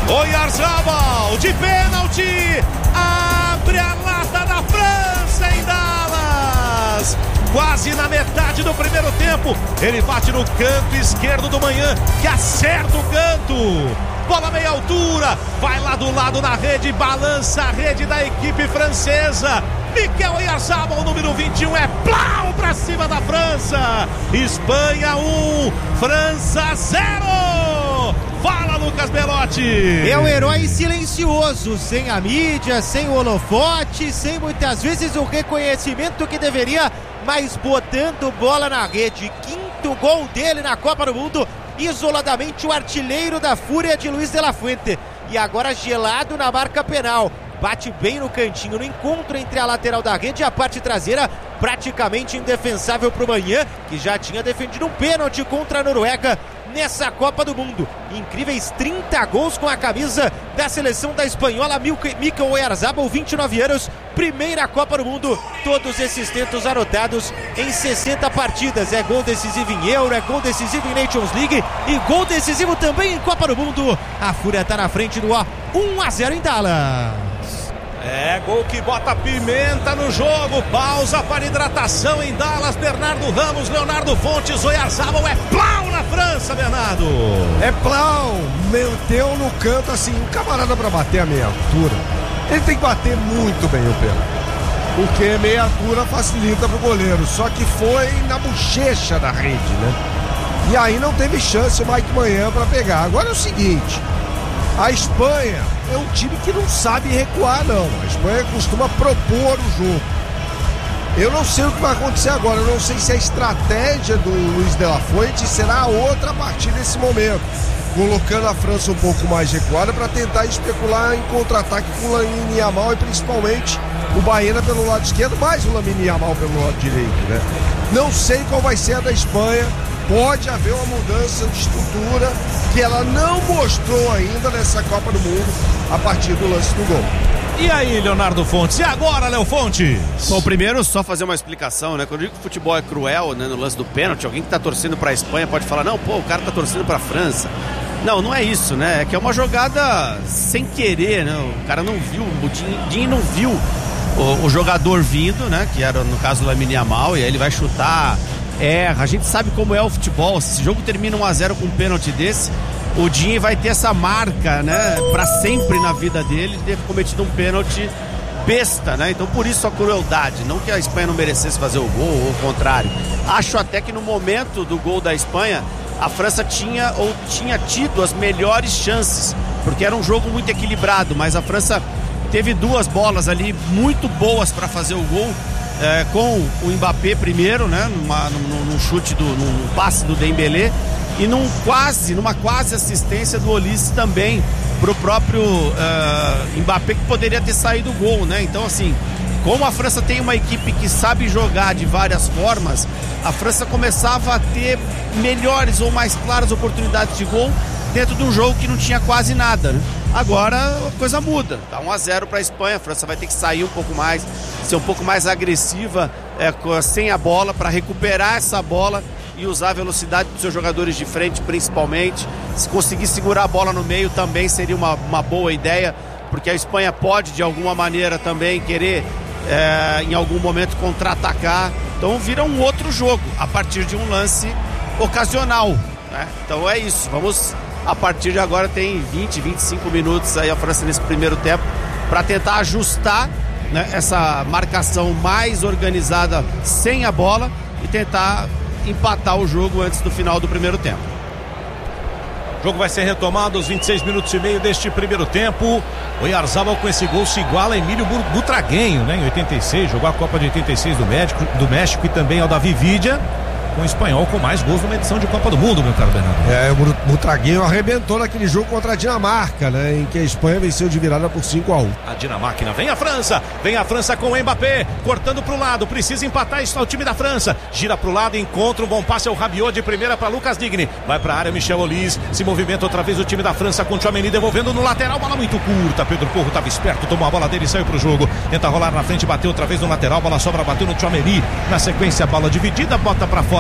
Oyarzabal de pênalti, abre a lata da França em Dallas. Quase na metade do primeiro tempo, ele bate no canto esquerdo do Manhã, que acerta o canto. Bola meia altura, vai lá do lado da rede, balança a rede da equipe francesa. Mikel Oyarzabal, número 21, é plau pra cima da França. Espanha 1, França 0. Fala, Lucas Belotti. É o herói silencioso, sem a mídia, sem o holofote, sem muitas vezes o reconhecimento que deveria, mas botando bola na rede. Quinto gol dele na Copa do Mundo, isoladamente o artilheiro da Fúria de Luiz de la Fuente. E agora gelado na marca penal. Bate bem no cantinho, no encontro entre a lateral da rede e a parte traseira, praticamente indefensável para o Manhã, que já tinha defendido um pênalti contra a Noruega nessa Copa do Mundo. Incríveis 30 gols com a camisa da seleção da espanhola. Mikel Oyarzabal, 29 anos, primeira Copa do Mundo, todos esses tentos anotados em 60 partidas. É gol decisivo em Euro, é gol decisivo em Nations League e gol decisivo também em Copa do Mundo. A Fúria está na frente do 1-0 em Dallas. É gol que bota pimenta no jogo. Pausa para hidratação em Dallas. Bernardo Ramos, Leonardo Fontes, Oyarzabal. É plau na França, Bernardo. É plau, meteu no canto assim, um camarada para bater a meia altura. Ele tem que bater muito bem o pênalti, porque meia altura facilita pro goleiro. Só que foi na bochecha da rede, né? E aí não teve chance o Mike Maignan para pegar. Agora é o seguinte: a Espanha é um time que não sabe recuar, não. A Espanha costuma propor o jogo. Eu não sei o que vai acontecer agora. Eu não sei se a estratégia do Luiz de la Fuente será a outra a partir desse momento, colocando a França um pouco mais recuada para tentar especular em contra-ataque com o Lamine Yamal e principalmente o Baena pelo lado esquerdo, mais o Lamine Yamal pelo lado direito, né? Não sei qual vai ser a da Espanha. Pode haver uma mudança de estrutura que ela não mostrou ainda nessa Copa do Mundo a partir do lance do gol. E aí, Leonardo Fontes? E agora, Léo Fontes? Bom, primeiro só fazer uma explicação, né? Quando eu digo que o futebol é cruel, né, no lance do pênalti, alguém que tá torcendo pra Espanha pode falar, não, pô, o cara tá torcendo pra França. Não, não é isso, né? É que é uma jogada sem querer, né? O cara não viu, o Dinho não viu o jogador vindo, né? Que era, no caso, o Lamine Yamal, e aí ele vai chutar, erra. A gente sabe como é o futebol. Se o jogo termina 1-0 com um pênalti desse, o Dinho vai ter essa marca, né, pra sempre na vida dele, de ter cometido um pênalti besta, né? Então por isso a crueldade, não que a Espanha não merecesse fazer o gol, ou o contrário. Acho até que no momento do gol da Espanha, a França tinha tido as melhores chances, porque era um jogo muito equilibrado, mas a França teve duas bolas ali muito boas para fazer o gol, com o Mbappé primeiro, né, num chute, num passe do Dembélé, e numa quase assistência do Olise também pro próprio Mbappé, que poderia ter saído o gol, né? Então, assim, como a França tem uma equipe que sabe jogar de várias formas, a França começava a ter melhores ou mais claras oportunidades de gol dentro de um jogo que não tinha quase nada, né? Agora a coisa muda, tá 1-0 para a Espanha. A França vai ter que sair um pouco mais, ser um pouco mais agressiva sem a bola, para recuperar essa bola e usar a velocidade dos seus jogadores de frente, principalmente. Se conseguir segurar a bola no meio também seria uma boa ideia, porque a Espanha pode de alguma maneira também querer em algum momento contra-atacar. Então vira um outro jogo a partir de um lance ocasional, né? Então é isso, vamos, a partir de agora tem 20, 25 minutos aí a França nesse primeiro tempo para tentar ajustar, né, essa marcação mais organizada sem a bola e tentar empatar o jogo antes do final do primeiro tempo. O jogo vai ser retomado aos 26 minutos e meio deste primeiro tempo. O Oyarzabal com esse gol se iguala a Emílio Butragueño, né, em 86, jogou a Copa de 86 do México e também ao Davi Vidia, com o espanhol com mais gols numa edição de Copa do Mundo, meu caro Bernardo. O Butragueño arrebentou naquele jogo contra a Dinamarca, né, em que a Espanha venceu de virada por 5-1. A Dinamarca, vem a França com o Mbappé, cortando pro lado, precisa empatar, está o time da França, gira pro lado, encontra um bom passe ao Rabiot de primeira para Lucas Digne, vai pra área, Michel Olise, se movimenta outra vez o time da França com o Tchouaméni devolvendo no lateral, bola muito curta, Pedro Porro estava esperto, tomou a bola dele e saiu pro jogo, tenta rolar na frente, bateu outra vez no lateral, bola sobra, bateu no Tchouaméni, na sequência, bola dividida, bota pra fora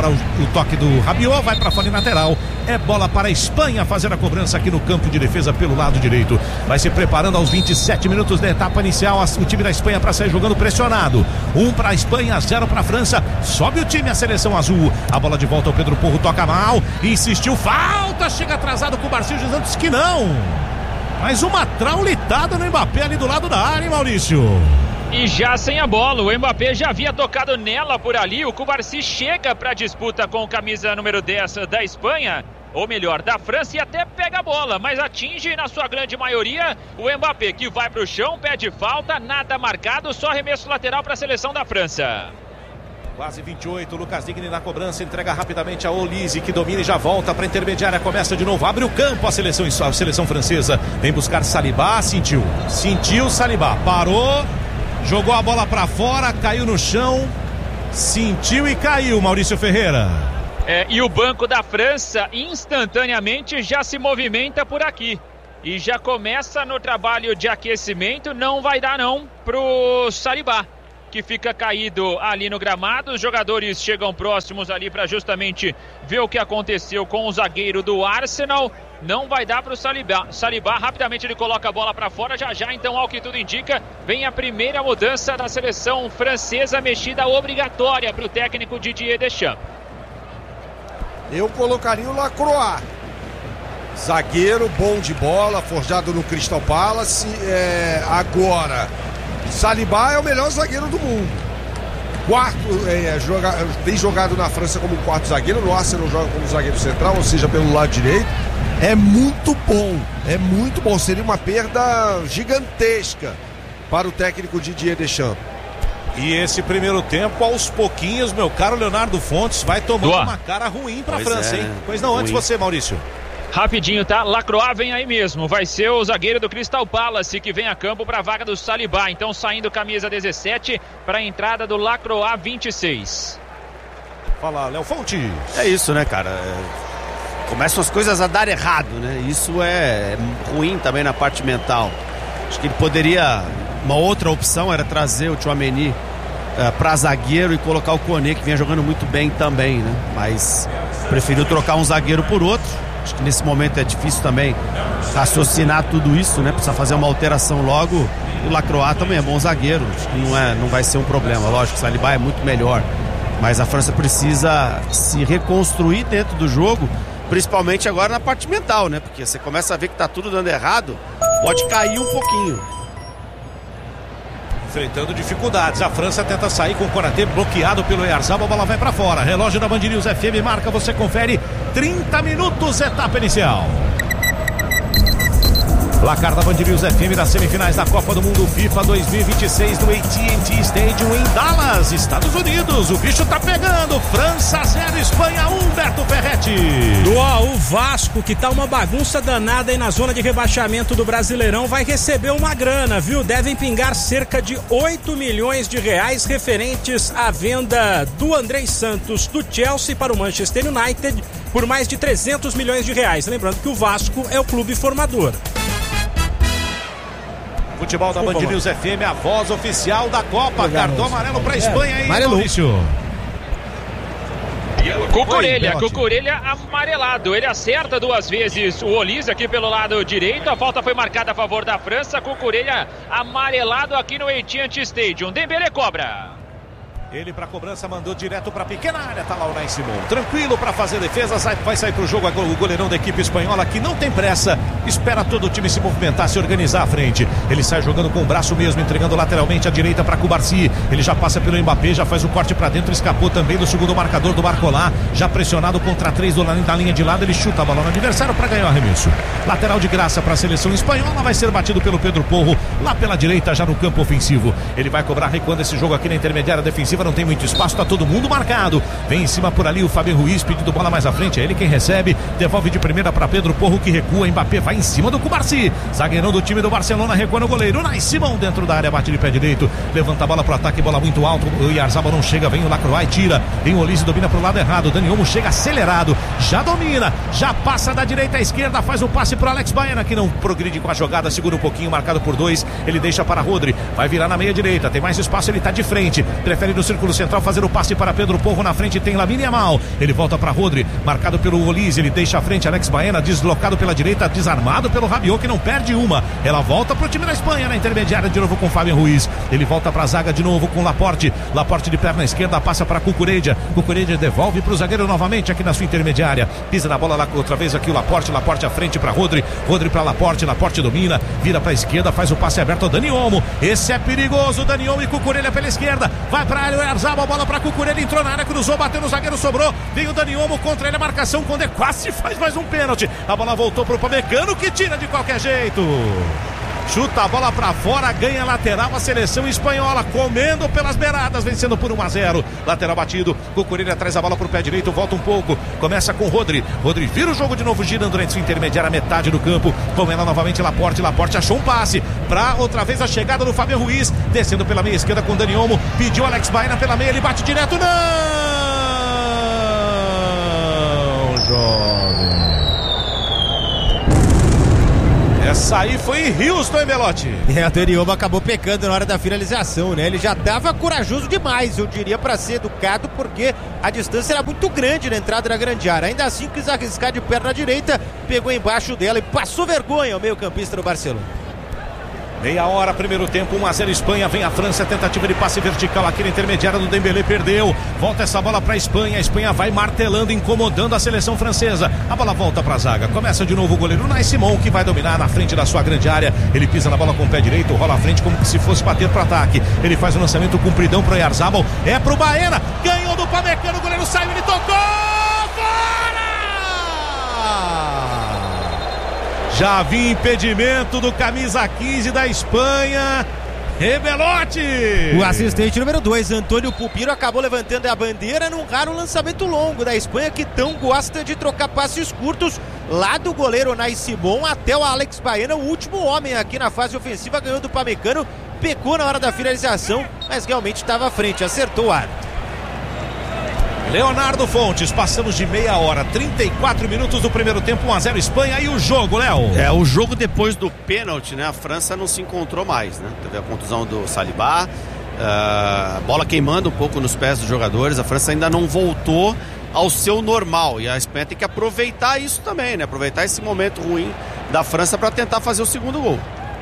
fora o toque do Rabiot, vai para fora em lateral. É bola para a Espanha fazer a cobrança aqui no campo de defesa pelo lado direito. Vai se preparando aos 27 minutos da etapa inicial o time da Espanha para sair jogando pressionado. 1 para a Espanha, 0 para a França. Sobe o time, a seleção azul. A bola de volta, o Pedro Porro toca mal, insistiu, falta, chega atrasado com o Marcinho dizendo que não. Mais uma traulitada no Mbappé ali do lado da área, hein, Maurício? E já sem a bola, o Mbappé já havia tocado nela por ali. O Cubarsí chega para a disputa com camisa número 10 da Espanha, ou melhor, da França, e até pega a bola, mas atinge na sua grande maioria o Mbappé, que vai para o chão, pede falta, nada marcado, só arremesso lateral para a seleção da França. Quase 28, Lucas Digne na cobrança, entrega rapidamente a Olise, que domina e já volta para a intermediária, começa de novo, abre o campo a seleção francesa, vem buscar Saliba, sentiu Saliba, parou, jogou a bola para fora, caiu no chão, sentiu e caiu, Maurício Ferreira. E o banco da França instantaneamente já se movimenta por aqui e já começa no trabalho de aquecimento. Não vai dar não pro Saliba, que fica caído ali no gramado. Os jogadores chegam próximos ali para justamente ver o que aconteceu com o zagueiro do Arsenal. Não vai dar para o Saliba, rapidamente ele coloca a bola para fora, já então, ao que tudo indica, vem a primeira mudança da seleção francesa, mexida obrigatória para o técnico Didier Deschamps. Eu colocaria o Lacroix, zagueiro bom de bola, forjado no Crystal Palace. Agora, Saliba é o melhor zagueiro do mundo. Tem jogado na França como quarto zagueiro, no Arsenal joga como zagueiro central, ou seja, pelo lado direito. É muito bom, seria uma perda gigantesca para o técnico Didier Deschamps. E esse primeiro tempo, aos pouquinhos, meu caro Leonardo Fontes, vai tomando uma cara ruim para a França, hein? Né? Pois não, ruim. Antes você, Maurício. Rapidinho, tá? Lacroix vem aí mesmo. Vai ser o zagueiro do Crystal Palace que vem a campo para a vaga do Saliba. Então saindo camisa 17 para a entrada do Lacroix 26. Fala, Léo Fontes. É isso, né, cara? Começam as coisas a dar errado, né? Isso é ruim também na parte mental. Acho que ele poderia... Uma outra opção era trazer o Tchouaméni para zagueiro e colocar o Koné, que vinha jogando muito bem também, né? Mas preferiu trocar um zagueiro por outro. Acho que nesse momento é difícil também raciocinar tudo isso, né? Precisa fazer uma alteração logo. E o Lacroix também é bom zagueiro. Acho que não vai ser um problema. Lógico, o Saliba é muito melhor. Mas a França precisa se reconstruir dentro do jogo, principalmente agora na parte mental, né? Porque você começa a ver que tá tudo dando errado, pode cair um pouquinho. Enfrentando dificuldades, a França tenta sair com o Konaté bloqueado pelo Oyarzabal, a bola vai pra fora, relógio da Band News FM marca, você confere, 30 minutos, etapa inicial. Placar da Band News FM das semifinais da Copa do Mundo FIFA 2026 no AT&T Stadium em Dallas, Estados Unidos. O bicho tá pegando. França 0, Espanha 1, Beto Ferretti. O Vasco, que tá uma bagunça danada aí na zona de rebaixamento do Brasileirão, vai receber uma grana, viu? Devem pingar cerca de 8 milhões de reais referentes à venda do Andrés Santos do Chelsea para o Manchester United por mais de 300 milhões de reais. Lembrando que o Vasco é o clube formador. Futebol da Band News FM, a voz oficial da Copa. Cartão amarelo para a Espanha aí, Maurício. Cucurella amarelado. Ele acerta duas vezes o Olise aqui pelo lado direito. A falta foi marcada a favor da França. Cucurella amarelado aqui no AT&T Stadium. Dembélé cobra. Ele para cobrança mandou direto para a pequena área, tá lá o Unai Simon, tranquilo para fazer defesa, vai sair pro jogo o goleirão da equipe espanhola, que não tem pressa, espera todo o time se movimentar, se organizar à frente. Ele sai jogando com o braço mesmo, entregando lateralmente à direita para Cubarsí. Ele já passa pelo Mbappé, já faz o corte para dentro, escapou também do segundo marcador do Barcolá, já pressionado contra 3 da linha de lado, ele chuta a bola no adversário para ganhar o arremesso. Lateral de graça para a seleção espanhola, vai ser batido pelo Pedro Porro, lá pela direita, já no campo ofensivo. Ele vai cobrar recuando esse jogo aqui na intermediária defensiva, não tem muito espaço, tá todo mundo marcado. Vem em cima por ali o Fábio Ruiz, pedindo bola mais à frente, é ele quem recebe, devolve de primeira para Pedro Porro, que recua. Mbappé vai em cima do Cubarsí, zagueirão do time do Barcelona, recua no goleiro, Unai Simon dentro da área, bate de pé direito, levanta a bola pro ataque, bola muito alto, o Oyarzabal não chega, vem o Lacroix, tira, vem o Olise, domina pro lado errado, Dani Olmo chega acelerado, já domina, já passa da direita à esquerda, faz o passe pro Alex Baena, que não progride com a jogada, segura um pouquinho, marcado por 2, ele deixa para Rodri, vai virar na meia direita, tem mais espaço, ele tá de frente, prefere no círculo central, fazer o passe para Pedro Porro. Na frente tem Lamine Yamal. Ele volta para Rodri, marcado pelo Olise. Ele deixa a frente Alex Baena, deslocado pela direita, desarmado pelo Rabiot, que não perde uma. Ela volta pro time da Espanha na intermediária, de novo com Fábio Ruiz. Ele volta pra zaga de novo com Laporte. Laporte de perna esquerda, passa para Cucurella. Cucurella devolve pro zagueiro novamente aqui na sua intermediária. Pisa na bola lá outra vez aqui o Laporte. Laporte à frente para Rodri. Rodri para Laporte. Laporte domina, vira pra esquerda, faz o passe aberto ao Dani Olmo. Esse é perigoso, Dani Olmo e Cucurella pela esquerda. Vai pra área, Oyarzabal, a bola pra Cucurella, entrou na área, cruzou, bateu no zagueiro, sobrou. Vem o Dani Olmo contra ele, a marcação, Condé quase faz mais um pênalti. A bola voltou pro Pamecano, que tira de qualquer jeito. Chuta a bola pra fora, ganha lateral a seleção espanhola, comendo pelas beiradas, vencendo por 1-0. Lateral batido, Cucurella traz a bola pro pé direito, volta um pouco, começa com Rodri. Rodri vira o jogo de novo, girando durante sua intermediária, metade do campo. Com ela novamente Laporte. Laporte achou um passe pra outra vez a chegada do Fábio Ruiz, descendo pela meia esquerda com Dani Olmo. Pediu Alex Baena pela meia, ele bate direto, não, jovem. Essa aí foi em Houston, hein, Belotti? O Dani Olmo acabou pecando na hora da finalização, né? Ele já estava corajoso demais, eu diria, para ser educado, porque a distância era muito grande na entrada da grande área. Ainda assim, quis arriscar de perna direita, pegou embaixo dela e passou vergonha o meio-campista do Barcelona. Meia hora, primeiro tempo, 1-0 Espanha. Vem a França, tentativa de passe vertical aqui na intermediária do Dembélé, perdeu. Volta essa bola para a Espanha. A Espanha vai martelando, incomodando a seleção francesa. A bola volta para a zaga. Começa de novo o goleiro Unai Simon, que vai dominar na frente da sua grande área. Ele pisa na bola com o pé direito, rola à frente como se fosse bater para ataque. Ele faz o lançamento compridão para o Oyarzabal. É pro Baena, ganhou do Pamecano, o goleiro saiu, ele tocou! Fora! Já havia impedimento do camisa 15 da Espanha, Belotti. O assistente número 2, Antônio Pupiro, acabou levantando a bandeira num raro lançamento longo da Espanha, que tão gosta de trocar passes curtos, lá do goleiro Unai Simon até o Alex Baena, o último homem aqui na fase ofensiva, ganhou do Pamecano, pecou na hora da finalização, mas realmente estava à frente, acertou o ar. Leonardo Fontes, passamos de meia hora, 34 minutos do primeiro tempo, 1-0 Espanha. E o jogo, Léo? O jogo depois do pênalti, né? A França não se encontrou mais, né? Teve a contusão do Saliba, a bola queimando um pouco nos pés dos jogadores. A França ainda não voltou ao seu normal e a Espanha tem que aproveitar isso também, né? Aproveitar esse momento ruim da França para tentar fazer o segundo gol.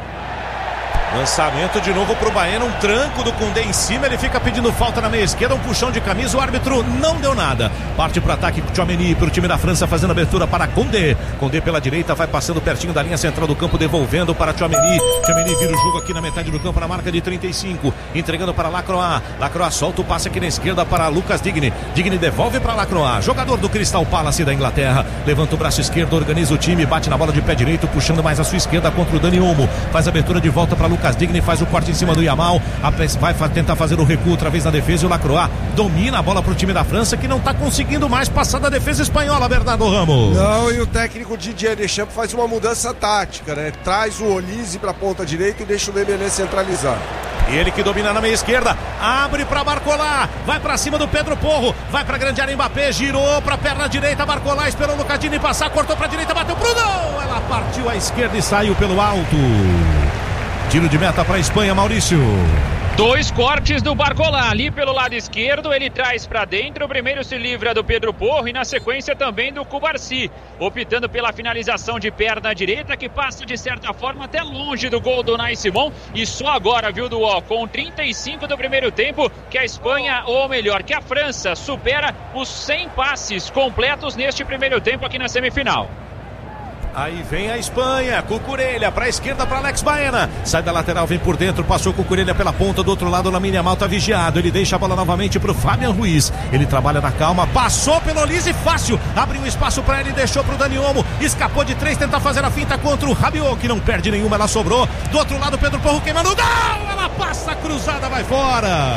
Lançamento de novo pro Baena, um tranco do Condé em cima, ele fica pedindo falta na meia esquerda, um puxão de camisa, o árbitro não deu nada. Parte pro ataque, Tchouaméni pro time da França, fazendo abertura para Condé. Condé pela direita, vai passando pertinho da linha central do campo, devolvendo para Tchouaméni. Tchouaméni vira o jogo aqui na metade do campo, na marca de 35, entregando para Lacroix. Lacroix solta o passe aqui na esquerda para Lucas Digne. Digne devolve para Lacroix, jogador do Crystal Palace da Inglaterra. Levanta o braço esquerdo, organiza o time, bate na bola de pé direito, puxando mais a sua esquerda contra o Dani Olmo. Faz abertura de volta para Lucas Digne, faz o corte em cima do Yamal, vai tentar fazer o recuo outra vez na defesa, e o Lacroix domina a bola pro time da França, que não tá conseguindo mais passar da defesa espanhola, Bernardo Ramos. Não, e o técnico Didier Deschamps faz uma mudança tática, né? Traz o Olise pra ponta direita e deixa o Dembélé centralizar. Ele que domina na meia esquerda, abre pra Barcola, vai pra cima do Pedro Porro, vai pra grande área, Mbappé, girou pra perna direita, Barcola esperou o Lucadini passar, cortou pra direita, bateu pro gol, ela partiu à esquerda e saiu pelo alto. Tiro de meta para a Espanha, Maurício. 2 cortes do Barcola, ali pelo lado esquerdo, ele traz para dentro, o primeiro se livra do Pedro Porro e na sequência também do Cubarsí, optando pela finalização de perna direita, que passa de certa forma até longe do gol do Unai Simon, e só agora, viu, Duó, com 35 do primeiro tempo, que a Espanha, ou melhor, que a França supera os 100 passes completos neste primeiro tempo aqui na semifinal. Aí vem a Espanha, Cucurella pra esquerda para Alex Baena, sai da lateral, vem por dentro, passou Cucurella pela ponta, do outro lado Lamine Yamal tá vigiado, ele deixa a bola novamente pro Fabian Ruiz, ele trabalha na calma, passou pelo Olise, fácil, abriu um espaço pra ele, deixou pro Dani Olmo, escapou de 3, tentar fazer a finta contra o Rabiot, que não perde nenhuma, ela sobrou, do outro lado Pedro Porro queimando o gol, ela passa cruzada, vai fora.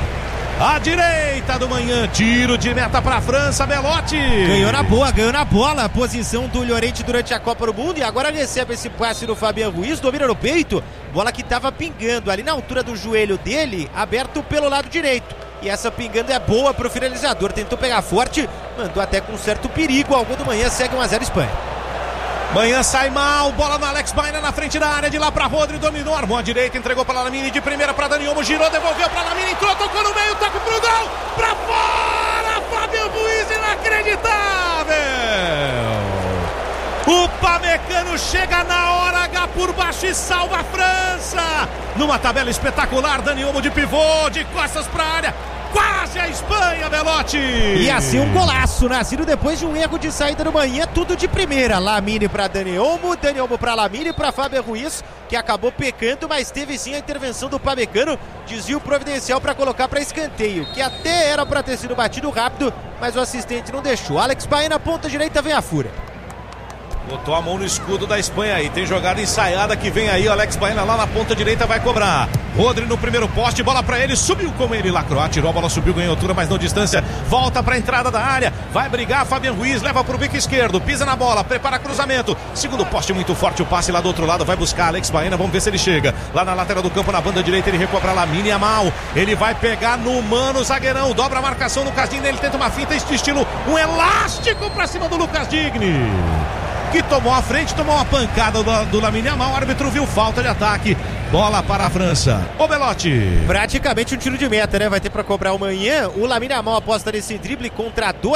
À direita do Manhã, tiro de meta para a França, Belotti. Ganhou na bola a posição do Llorente durante a Copa do Mundo e agora recebe esse passe do Fabian Ruiz, domina no peito, bola que estava pingando ali na altura do joelho dele, aberto pelo lado direito. E essa pingando é boa para o finalizador, tentou pegar forte, mandou até com certo perigo, ao gol do Manhã, segue 1-0 Espanha. Manhã sai mal, bola no Alex Baena na frente da área, de lá pra Rodri, dominou, armou a direita, entregou pra Lamine, de primeira pra Dani Olmo, girou, devolveu pra Lamine, entrou, tocou no meio, toque pro gol, pra fora, Fábio Ruiz, inacreditável! O Pamecano chega na hora H por baixo e salva a França! Numa tabela espetacular, Dani Olmo de pivô, de costas pra área, quase a Espanha, Belotti! E assim um golaço, nascido depois de um erro de saída no Manhã, tudo de primeira. Lamine para Dani Olmo para Lamine, para Fábio Ruiz, que acabou pecando, mas teve sim a intervenção do Pamecano, desvio providencial para colocar para escanteio, que até era para ter sido batido rápido, mas o assistente não deixou. Alex Baena na ponta direita, vem a fúria. Botou a mão no escudo da Espanha aí. Tem jogada ensaiada que vem aí. O Alex Baena lá na ponta direita vai cobrar. Rodri no primeiro poste, bola pra ele, subiu com ele, lacrou, atirou, a bola subiu, ganhou altura, mas não distância. Volta pra entrada da área, vai brigar, Fabian Ruiz, leva pro bico esquerdo, pisa na bola, prepara cruzamento. Segundo poste muito forte, o passe lá do outro lado, vai buscar Alex Baena, vamos ver se ele chega. Lá na lateral do campo, na banda direita, ele recua pra Lamine Yamal. Ele vai pegar no mano, zagueirão, dobra a marcação no Lucas Digne, ele tenta uma finta, este estilo, um elástico pra cima do Lucas Digne, que tomou a frente, tomou uma pancada do Lamine Yamal, o árbitro viu falta de ataque, bola para a França. Ô Belotti, praticamente um tiro de meta, né? Vai ter para cobrar o Manhã. O Lamine Yamal aposta nesse drible contra dois.